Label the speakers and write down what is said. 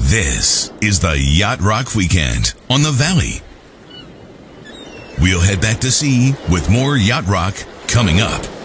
Speaker 1: This is the Yacht Rock Weekend on the Valley. We'll head back to sea with more Yacht Rock coming up.